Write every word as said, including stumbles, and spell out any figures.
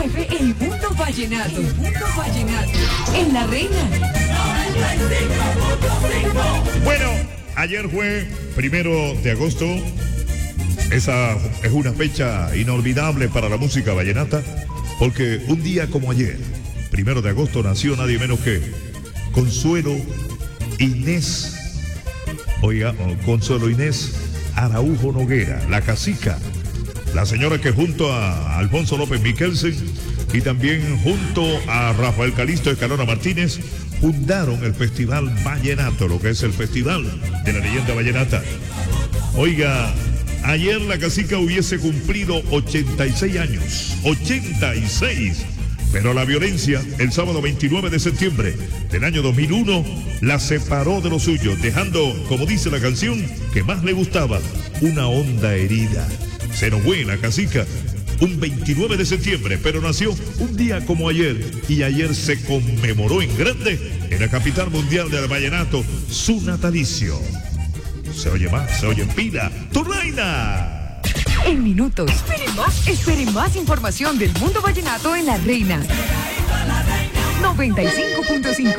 nueve, El Mundo Vallenato. El Mundo Vallenato. En La Reina. Bueno, ayer fue primero de agosto. Esa es una fecha inolvidable para la música vallenata, porque un día como ayer, primero de agosto, nació nadie menos que Consuelo Inés, oiga, Consuelo Inés Araujo Noguera, la cacica, la señora que junto a Alfonso López Miquelsen y también junto a Rafael Calisto Escalona Martínez fundaron el Festival Vallenato, lo que es el Festival de la Leyenda Vallenata. Oiga, ayer la cacica hubiese cumplido ochenta y seis años, ochenta y seis, pero la violencia el sábado veintinueve de septiembre del año dos mil uno la separó de los suyos, dejando, como dice la canción que más le gustaba, una honda herida. Se nos fue la cacica un veintinueve de septiembre, pero nació un día como ayer, y ayer se conmemoró en grande en la capital mundial del vallenato su natalicio. Se oye más, se oye en pila. ¡Turnaina! En minutos. Esperen más, esperen más información del Mundo Vallenato en La Reina. noventa y cinco punto cinco.